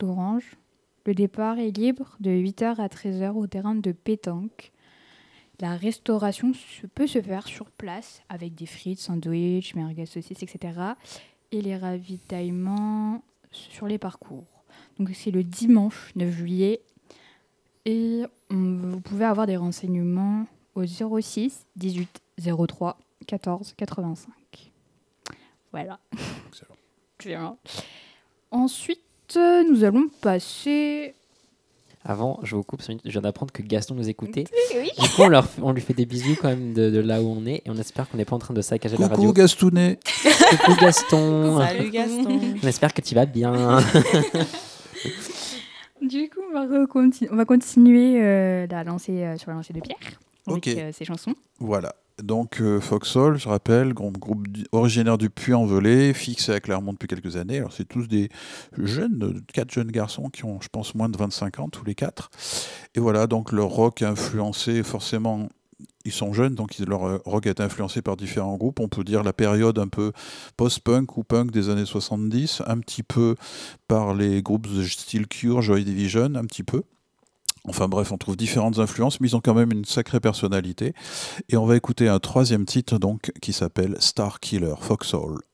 d'Orange. Le départ est libre de 8h à 13h au terrain de pétanque. La restauration peut se faire sur place avec des frites, sandwichs, merguez, saucisses, etc. Et les ravitaillements sur les parcours. Donc c'est le dimanche 9 juillet. Et vous pouvez avoir des renseignements au 06 18 03 14 85. Voilà. Excellent. Bien. Ensuite, nous allons passer... Avant, je vous coupe, je viens d'apprendre que Gaston nous écoutait. Oui. Du coup, on lui fait des bisous quand même de là où on est et on espère qu'on n'est pas en train de saccager la radio. Coucou Gastounet. Coucou Gaston. Salut Gaston. On espère que tu vas bien. Du coup, on va continuer la lancée, sur la lancée de Pierre avec ses chansons. Voilà. Donc Foxhole, je rappelle, groupe originaire du Puy-en-Velay, fixé à Clermont depuis quelques années. Alors c'est tous des jeunes, 4 jeunes garçons qui ont, je pense, moins de 25 ans, tous les 4. Et voilà, donc leur rock a influencé forcément... Ils sont jeunes, donc leur rock est influencé par différents groupes. On peut dire la période un peu post-punk ou punk des années 70, un petit peu par les groupes de style Cure, Joy Division, un petit peu. Enfin bref, on trouve différentes influences, mais ils ont quand même une sacrée personnalité. Et on va écouter un troisième titre donc qui s'appelle Star Killer, Foxhole.